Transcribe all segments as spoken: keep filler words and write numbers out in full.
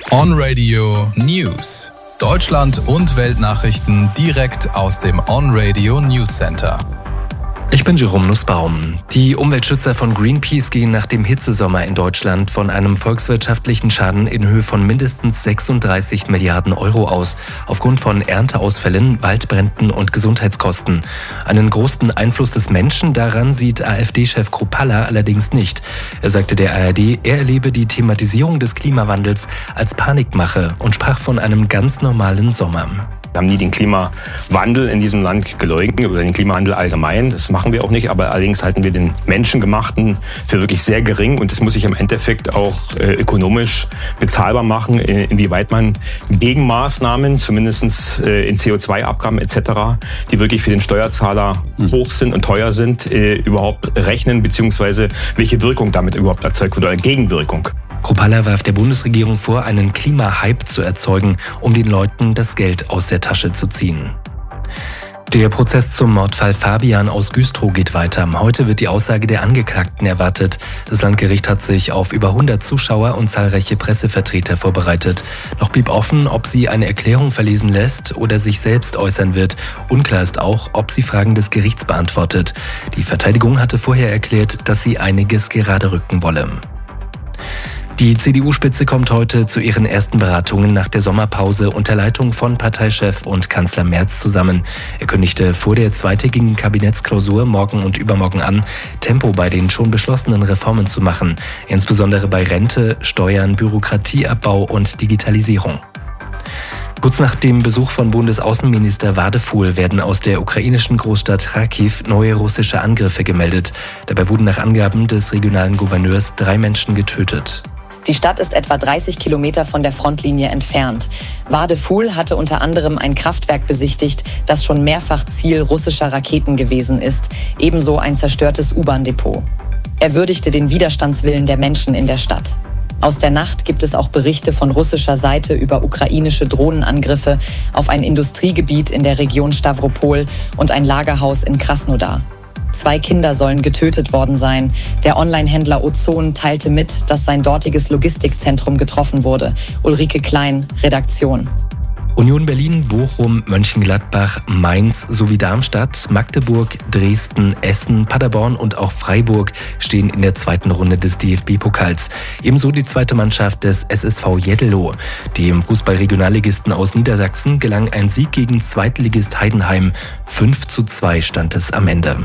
On Radio News. Deutschland und Weltnachrichten direkt aus dem On Radio News Center. Ich bin Jerome Nussbaum. Die Umweltschützer von Greenpeace gehen nach dem Hitzesommer in Deutschland von einem volkswirtschaftlichen Schaden in Höhe von mindestens sechsunddreißig Milliarden Euro aus, aufgrund von Ernteausfällen, Waldbränden und Gesundheitskosten. Einen großen Einfluss des Menschen daran sieht AfD-Chef Kruppalla allerdings nicht. Er sagte der A R D, er erlebe die Thematisierung des Klimawandels als Panikmache und sprach von einem ganz normalen Sommer. Wir haben nie den Klimawandel in diesem Land geleugnet oder den Klimawandel allgemein. Das machen wir auch nicht, aber allerdings halten wir den menschengemachten für wirklich sehr gering und das muss sich im Endeffekt auch äh, ökonomisch bezahlbar machen, äh, inwieweit man Gegenmaßnahmen, zumindest äh, in C O zwei Abgaben et cetera, die wirklich für den Steuerzahler mhm. hoch sind und teuer sind, äh, überhaupt rechnen, beziehungsweise welche Wirkung damit überhaupt erzeugt wird oder Gegenwirkung. Kruppalla warf der Bundesregierung vor, einen Klimahype zu erzeugen, um den Leuten das Geld aus der Tasche zu ziehen. Der Prozess zum Mordfall Fabian aus Güstrow geht weiter. Heute wird die Aussage der Angeklagten erwartet. Das Landgericht hat sich auf über hundert Zuschauer und zahlreiche Pressevertreter vorbereitet. Noch blieb offen, ob sie eine Erklärung verlesen lässt oder sich selbst äußern wird. Unklar ist auch, ob sie Fragen des Gerichts beantwortet. Die Verteidigung hatte vorher erklärt, dass sie einiges gerade rücken wolle. Die C D U-Spitze kommt heute zu ihren ersten Beratungen nach der Sommerpause unter Leitung von Parteichef und Kanzler Merz zusammen. Er kündigte vor der zweitägigen Kabinettsklausur morgen und übermorgen an, Tempo bei den schon beschlossenen Reformen zu machen, insbesondere bei Rente, Steuern, Bürokratieabbau und Digitalisierung. Kurz nach dem Besuch von Bundesaußenminister Wadefuhl werden aus der ukrainischen Großstadt Charkiw neue russische Angriffe gemeldet. Dabei wurden nach Angaben des regionalen Gouverneurs drei Menschen getötet. Die Stadt ist etwa dreißig Kilometer von der Frontlinie entfernt. Wadefuhl hatte unter anderem ein Kraftwerk besichtigt, das schon mehrfach Ziel russischer Raketen gewesen ist, ebenso ein zerstörtes U-Bahn-Depot. Er würdigte den Widerstandswillen der Menschen in der Stadt. Aus der Nacht gibt es auch Berichte von russischer Seite über ukrainische Drohnenangriffe auf ein Industriegebiet in der Region Stawropol und ein Lagerhaus in Krasnodar. Zwei Kinder sollen getötet worden sein. Der Online-Händler Ozon teilte mit, dass sein dortiges Logistikzentrum getroffen wurde. Ulrike Klein, Redaktion. Union Berlin, Bochum, Mönchengladbach, Mainz sowie Darmstadt, Magdeburg, Dresden, Essen, Paderborn und auch Freiburg stehen in der zweiten Runde des D F B-Pokals. Ebenso die zweite Mannschaft des S S V Jeddeloh. Dem Fußball-Regionalligisten aus Niedersachsen gelang ein Sieg gegen Zweitligist Heidenheim. fünf zu zwei stand es am Ende.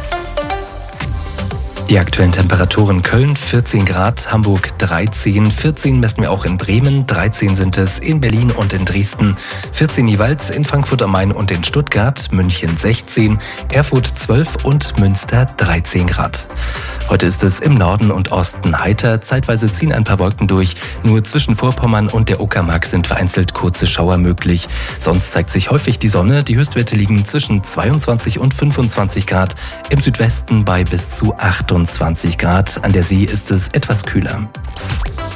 Die aktuellen Temperaturen: Köln vierzehn Grad, Hamburg dreizehn, vierzehn messen wir auch in Bremen, dreizehn sind es in Berlin und in Dresden, vierzehn jeweils in Frankfurt am Main und in Stuttgart, München sechzehn, Erfurt zwölf und Münster dreizehn Grad. Heute ist es im Norden und Osten heiter, zeitweise ziehen ein paar Wolken durch, nur zwischen Vorpommern und der Uckermark sind vereinzelt kurze Schauer möglich. Sonst zeigt sich häufig die Sonne, die Höchstwerte liegen zwischen zweiundzwanzig und fünfundzwanzig Grad, im Südwesten bei bis zu achtundzwanzig Grad, an der See ist es etwas kühler.